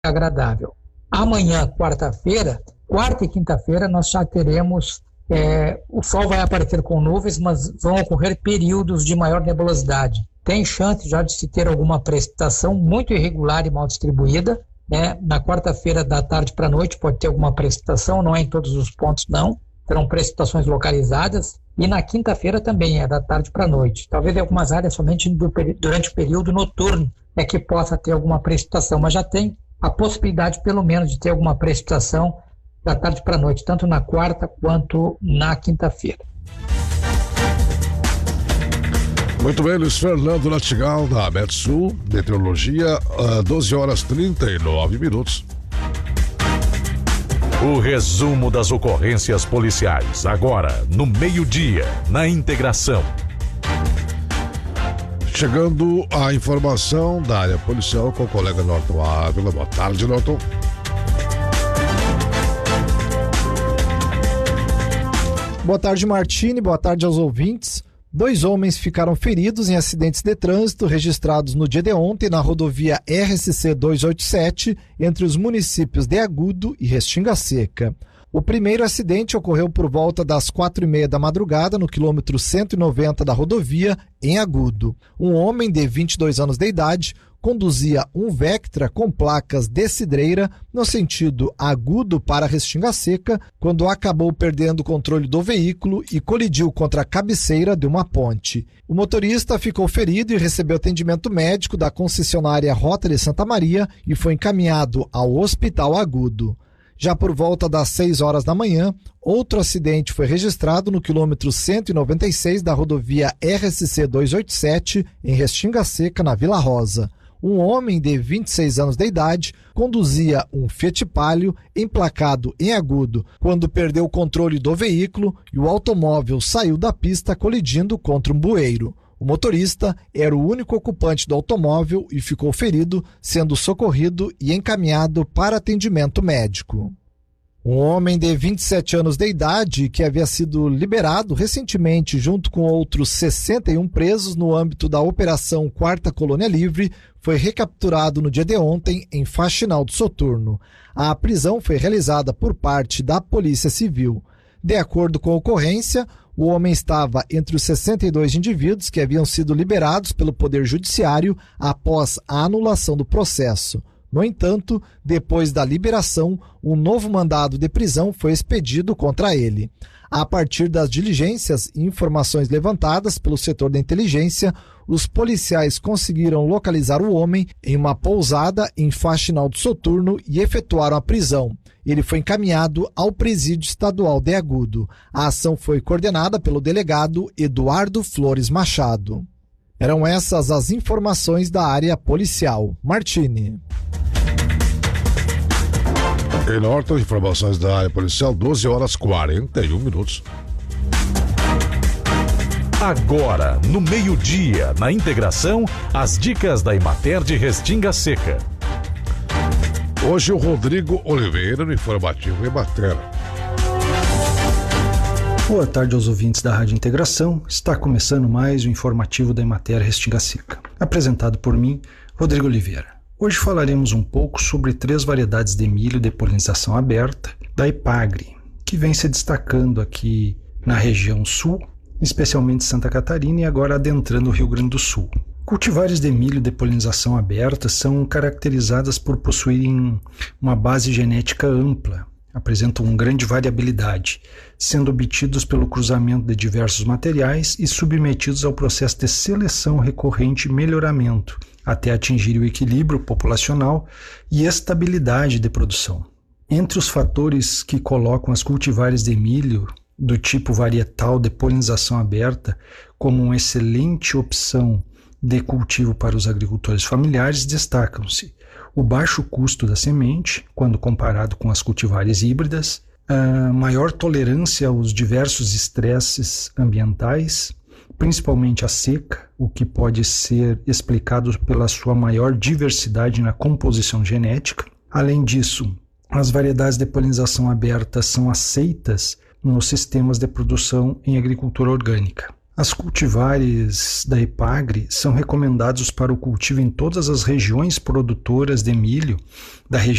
agradável. Amanhã, quarta-feira, quarta e quinta-feira, nós já teremos, o sol vai aparecer com nuvens, mas vão ocorrer períodos de maior nebulosidade. Tem chance já de se ter alguma precipitação muito irregular e mal distribuída, né? Na quarta-feira, da tarde para a noite, pode ter alguma precipitação, não é em todos os pontos, não. Serão precipitações localizadas. E na quinta-feira também, da tarde para a noite. Talvez em algumas áreas somente durante o período noturno é que possa ter alguma precipitação, mas já tem a possibilidade, pelo menos, de ter alguma precipitação da tarde para a noite, tanto na quarta quanto na quinta-feira. Muito bem, Luiz Fernando Natigal, da Metsul, Meteorologia, 12 horas 39 minutos. O resumo das ocorrências policiais, agora, no meio-dia, na Integração. Chegando a informação da área policial com o colega Norton Ávila. Boa tarde, Norton. Boa tarde, Martini. Boa tarde aos ouvintes. 2 homens ficaram feridos em acidentes de trânsito registrados no dia de ontem na rodovia RSC 287 entre os municípios de Agudo e Restinga Seca. O primeiro acidente ocorreu por volta das 4h30 da madrugada no quilômetro 190 da rodovia, em Agudo. Um homem de 22 anos de idade conduzia um Vectra com placas de cidreira no sentido Agudo para Restinga Seca, quando acabou perdendo o controle do veículo e colidiu contra a cabeceira de uma ponte. O motorista ficou ferido e recebeu atendimento médico da concessionária Rota de Santa Maria e foi encaminhado ao Hospital Agudo. Já por volta das 6 horas da manhã, outro acidente foi registrado no quilômetro 196 da rodovia RSC 287, em Restinga Seca, na Vila Rosa. Um homem de 26 anos de idade conduzia um Fiat Palio emplacado em Agudo quando perdeu o controle do veículo e o automóvel saiu da pista colidindo contra um bueiro. O motorista era o único ocupante do automóvel e ficou ferido, sendo socorrido e encaminhado para atendimento médico. Um homem de 27 anos de idade, que havia sido liberado recentemente junto com outros 61 presos no âmbito da Operação Quarta Colônia Livre, foi recapturado no dia de ontem em Faxinal do Soturno. A prisão foi realizada por parte da Polícia Civil. De acordo com a ocorrência, o homem estava entre os 62 indivíduos que haviam sido liberados pelo Poder Judiciário após a anulação do processo. No entanto, depois da liberação, um novo mandado de prisão foi expedido contra ele. A partir das diligências e informações levantadas pelo setor da inteligência, os policiais conseguiram localizar o homem em uma pousada em Faxinal do Soturno e efetuaram a prisão. Ele foi encaminhado ao Presídio Estadual de Agudo. A ação foi coordenada pelo delegado Eduardo Flores Machado. Eram essas as informações da área policial. Martini. Em Norton, informações da área policial, 12 horas 41 minutos. Agora, no meio-dia, na Integração, as dicas da Emater de Restinga Seca. Hoje o Rodrigo Oliveira no informativo Emater. Boa tarde aos ouvintes da Rádio Integração. Está começando mais o informativo da Emater Restinga Seca. Apresentado por mim, Rodrigo Oliveira. Hoje falaremos um pouco sobre 3 variedades de milho de polinização aberta da Epagre, que vem se destacando aqui na região sul, especialmente Santa Catarina e agora adentrando o Rio Grande do Sul. Cultivares de milho de polinização aberta são caracterizadas por possuírem uma base genética ampla, apresentam grande variabilidade, sendo obtidos pelo cruzamento de diversos materiais e submetidos ao processo de seleção recorrente e melhoramento, até atingir o equilíbrio populacional e estabilidade de produção. Entre os fatores que colocam as cultivares de milho do tipo varietal de polinização aberta como uma excelente opção de cultivo para os agricultores familiares, destacam-se o baixo custo da semente, quando comparado com as cultivares híbridas, a maior tolerância aos diversos estresses ambientais, principalmente a seca, o que pode ser explicado pela sua maior diversidade na composição genética. Além disso, as variedades de polinização aberta são aceitas nos sistemas de produção em agricultura orgânica. As cultivares da Epagre são recomendados para o cultivo em todas as regiões produtoras de milho da região